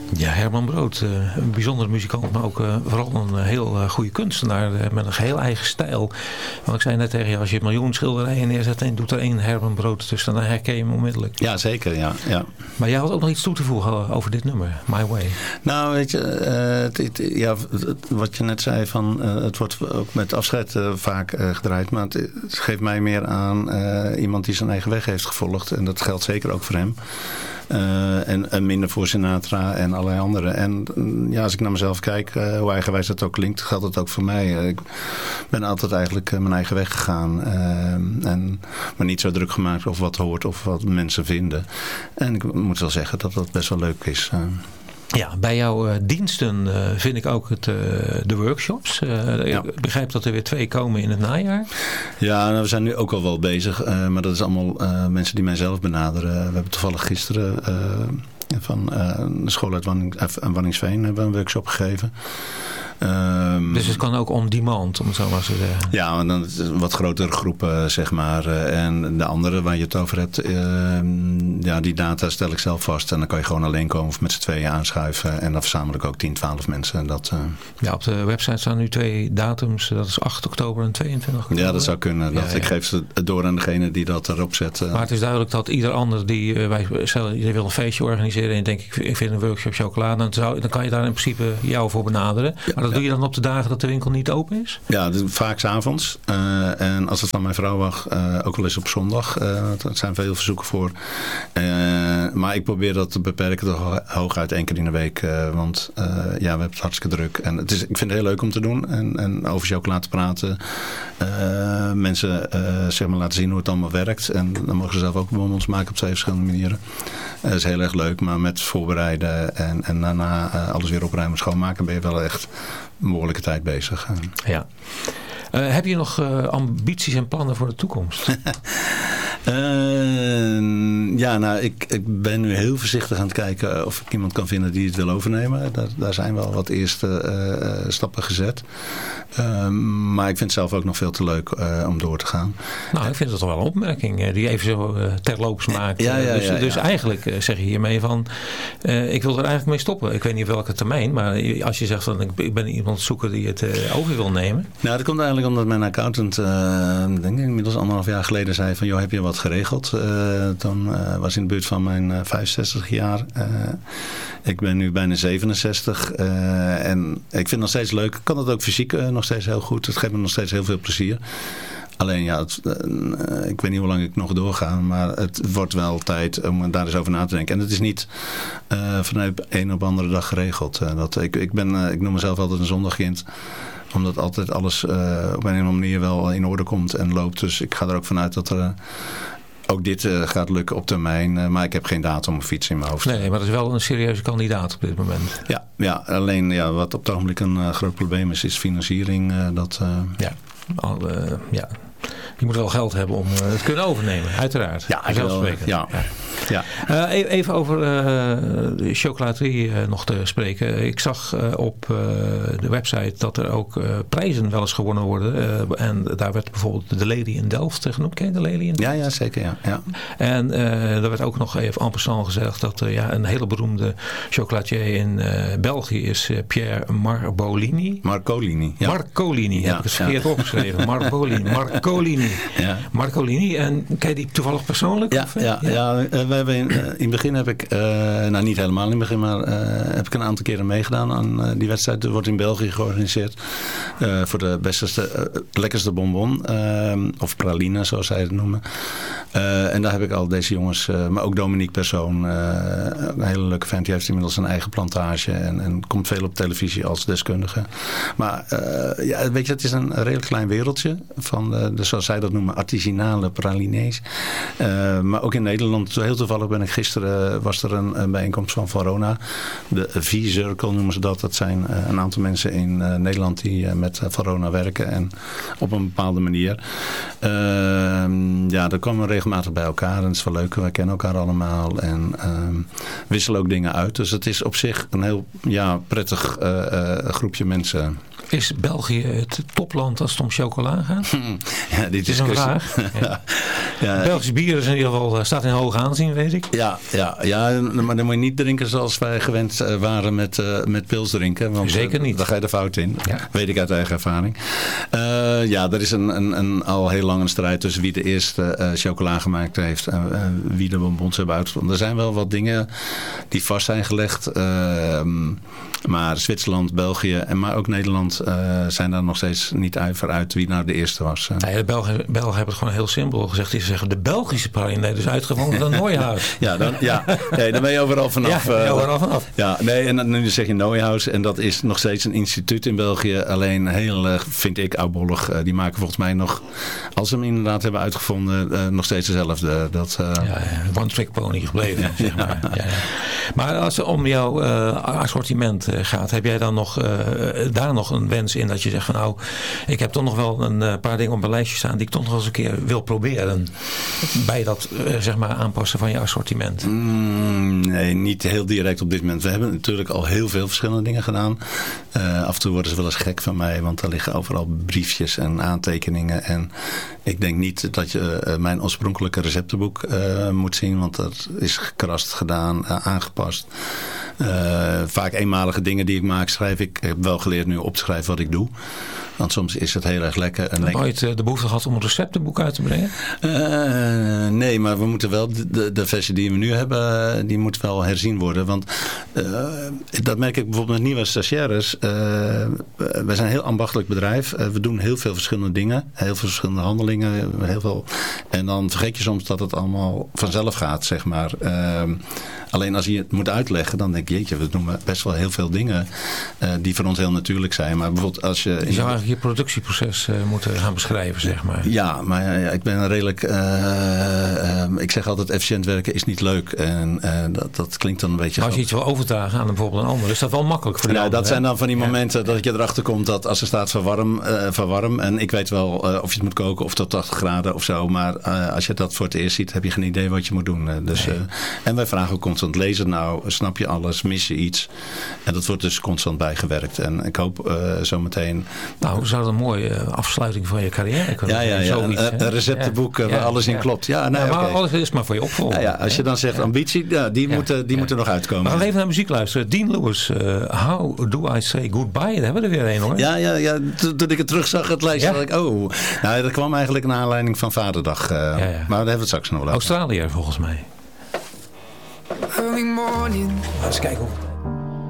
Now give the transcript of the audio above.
Ja, Herman Brood, een bijzondere muzikant, maar ook vooral een heel goede kunstenaar met een geheel eigen stijl. Want ik zei net tegen je, als je 1 miljoen schilderijen neerzet en doet er 1 Herman Brood tussen, dan herken je hem onmiddellijk. Ja, zeker, ja. Maar jij had ook nog iets toe te voegen over dit nummer, My Way. Nou, weet je, wat je net zei, van het wordt ook met afscheid vaak gedraaid, maar het geeft mij meer aan iemand die zijn eigen weg heeft gevolgd. En dat geldt zeker ook voor hem. En minder voor Sinatra en allerlei anderen. En ja, als ik naar mezelf kijk, hoe eigenwijs dat ook klinkt, geldt het ook voor mij. Ik ben altijd eigenlijk mijn eigen weg gegaan. En me niet zo druk gemaakt of wat hoort of wat mensen vinden. En ik moet wel zeggen dat dat best wel leuk is. Ja, bij jouw diensten vind ik ook de workshops. Ik begrijp dat er weer 2 komen in het najaar. Ja, nou, we zijn nu ook al wel bezig. Maar dat is allemaal mensen die mij zelf benaderen. We hebben toevallig gisteren van de school uit Waddinxveen hebben we een workshop gegeven. Dus het kan ook on demand, om het zo maar te zeggen. Ja, dan wat grotere groepen, zeg maar. En de andere waar je het over hebt, die data stel ik zelf vast. En dan kan je gewoon alleen komen of met z'n tweeën aanschuiven. En dan verzamel ik ook 10, 12 mensen. Ja, op de website staan nu 2 datums. Dat is 8 oktober en 22 oktober. Ja, dat zou kunnen. Ik geef ze door aan degene die dat erop zet. Maar het is duidelijk dat ieder ander die je wil een feestje organiseren en je denkt ik vind een workshop chocolade, dan kan je daar in principe jou voor benaderen. Ja, maar dat doe je dan op de dagen dat de winkel niet open is? Ja, vaak 's avonds. En als het van mijn vrouw mag, ook wel eens op zondag. Er zijn veel verzoeken voor. Maar ik probeer dat te beperken tot hooguit 1 keer in de week. Want we hebben het hartstikke druk. En ik vind het heel leuk om te doen. En over chocolade te praten. Mensen zeg maar laten zien hoe het allemaal werkt. En dan mogen ze zelf ook bonbons maken op 2 verschillende manieren. Dat is heel erg leuk. Maar met voorbereiden en daarna alles weer opruimen, schoonmaken, ben je wel echt een behoorlijke tijd bezig. Ja. Heb je nog ambities en plannen voor de toekomst? Ik ben nu heel voorzichtig aan het kijken of ik iemand kan vinden die het wil overnemen. Daar zijn wel wat eerste stappen gezet. Maar ik vind het zelf ook nog veel te leuk om door te gaan. Nou, ik vind dat toch wel een opmerking die even zo terloops maakt. Dus eigenlijk zeg je hiermee van, ik wil er eigenlijk mee stoppen. Ik weet niet op welke termijn, maar als je zegt van ik ben iemand zoeken die het over wil nemen. Nou, dat komt eigenlijk omdat mijn accountant, denk ik inmiddels 1,5 jaar geleden zei van, joh, heb je wat geregeld? Toen was in de buurt van mijn 65 jaar. Ik ben nu bijna 67. En ik vind het nog steeds leuk. Ik kan het ook fysiek nog steeds heel goed. Het geeft me nog steeds heel veel plezier. Alleen ik weet niet hoe lang ik nog doorga, maar het wordt wel tijd om daar eens over na te denken. En het is niet van een op andere dag geregeld. Ik noem mezelf altijd een zondagkind, omdat altijd alles op een of andere manier wel in orde komt en loopt. Dus ik ga er ook vanuit dat er ook dit gaat lukken op termijn. Maar ik heb geen datum of fiets in mijn hoofd. Nee, maar dat is wel een serieuze kandidaat op dit moment. Ja, alleen wat op het ogenblik een groot probleem is financiering. Je moet wel geld hebben om het te kunnen overnemen, uiteraard. Ja. Even over de chocolaterie nog te spreken. Ik zag op de website dat er ook prijzen wel eens gewonnen worden. En daar werd bijvoorbeeld de Lely in Delft genoemd. Ken je de Lely in Delft? Ja, zeker. Ja. En er werd ook nog even en passant gezegd dat een hele beroemde chocolatier in België is Pierre Marcolini. Marcolini, ja. Marcolini, heb ik het verkeerd opgeschreven. Marcolini. Ja. Marcolini. En ken je die toevallig persoonlijk? We hebben in het begin heb ik, niet helemaal in het begin, maar heb ik een aantal keren meegedaan aan die wedstrijd. Er wordt in België georganiseerd voor de lekkerste bonbon. Of praline, zoals zij het noemen. En daar heb ik al deze jongens, maar ook Dominique Persoon, een hele leuke vent. Die heeft inmiddels een eigen plantage en komt veel op televisie als deskundige. Maar weet je, het is een redelijk klein wereldje van, zoals zij dat noemen, artisanale pralines. Maar ook in Nederland, heel toevallig was er een bijeenkomst van Valrhona. De V-Circle noemen ze dat. Dat zijn een aantal mensen in Nederland die met Valrhona werken en op een bepaalde manier. Daar komen we regelmatig bij elkaar en het is wel leuk. We kennen elkaar allemaal en wisselen ook dingen uit. Dus het is op zich een heel prettig groepje mensen. Is België het topland als het om chocola gaat? Ja, dit is een vraag. Ja. Belgisch bier is in ieder geval, staat in hoog aanzien, weet ik. Ja, maar dan moet je niet drinken zoals wij gewend waren met pils drinken. Want zeker niet. Daar ga je de fout in. Ja. Weet ik uit eigen ervaring. Er is al heel lang een strijd tussen wie de eerste chocola gemaakt heeft. En wie de bonbons hebben uitgevonden. Er zijn wel wat dingen die vast zijn gelegd. Maar Zwitserland, België maar ook Nederland zijn daar nog steeds niet ijver uit wie nou de eerste was. Nee, de Belgen hebben het gewoon heel simpel gezegd. Die zeggen de Belgische praline is uitgevonden dan Neuhaus. Dan ben je overal vanaf. Ja, overal vanaf. Ja, nee, en nu zeg je Neuhaus en dat is nog steeds een instituut in België. Alleen heel, vind ik, oudbollig. Die maken volgens mij nog, als ze hem inderdaad hebben uitgevonden, nog steeds dezelfde. One trick pony gebleven. Zeg maar. Ja. Maar als het om jouw assortiment gaat, heb jij dan daar nog een wens in dat je zegt van nou, ik heb toch nog wel een paar dingen op mijn lijstje staan die ik toch nog eens een keer wil proberen bij dat aanpassen van je assortiment? Nee, niet heel direct op dit moment. We hebben natuurlijk al heel veel verschillende dingen gedaan. Af en toe worden ze wel eens gek van mij, want er liggen overal briefjes en aantekeningen en ik denk niet dat je mijn oorspronkelijke receptenboek moet zien, want dat is gekrast gedaan, aangepast. Vaak eenmalige dingen die ik maak schrijf ik. Ik heb wel geleerd nu op te schrijven wat ik doe. Want soms is het heel erg lekker. Heb je nooit de behoefte gehad om een receptenboek uit te brengen? Nee, maar we moeten wel de versie die we nu hebben, die moet wel herzien worden. Want dat merk ik bijvoorbeeld met nieuwe stagiaires. We zijn een heel ambachtelijk bedrijf. We doen heel veel verschillende dingen. Heel veel verschillende handelingen. En dan vergeet je soms dat het allemaal vanzelf gaat, zeg maar. Alleen als je het moet uitleggen, dan denk je, jeetje, we doen best wel heel veel dingen die voor ons heel natuurlijk zijn. Maar bijvoorbeeld als je... Je zou eigenlijk je productieproces moeten gaan beschrijven, zeg maar. Ja, maar ik ben redelijk... ik zeg altijd, efficiënt werken is niet leuk. En dat klinkt dan een beetje... Maar als je iets wil overdragen aan bijvoorbeeld een ander, is dat wel makkelijk voor jou? Dat zijn dan van die momenten dat je erachter komt dat als er staat verwarm. En ik weet wel of je het moet koken of tot 80 graden of zo. Maar als je dat voor het eerst ziet, heb je geen idee wat je moet doen. En wij vragen ook constant, lees het nou, snap je alles, mis je iets? En dat wordt dus constant bijgewerkt. En ik hoop zometeen... Nou, zou dat een mooie afsluiting van je carrière kunnen zijn? Een receptenboek waar alles in klopt. Ja, maar alles is maar voor je opvolger. Als je dan zegt ambitie, die moet er nog uitkomen. We gaan even naar muziek luisteren. Dean Lewis, How Do I Say Goodbye? Daar hebben we er weer een, hoor. Ja. Toen ik het terugzag, het lijstje, dacht ik, Nou, dat kwam eigenlijk naar aanleiding van Vaderdag. Maar daar hebben we het straks nog wel over. Australiër, volgens mij. Early morning. Eens kijken hoe...